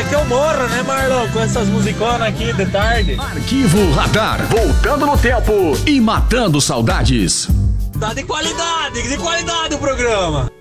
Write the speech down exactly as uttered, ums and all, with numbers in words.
quer que eu morra, né, Marlon? Com essas musiconas aqui de tarde. Arquivo Radar, voltando no tempo e matando saudades. Tá de qualidade, de qualidade o programa.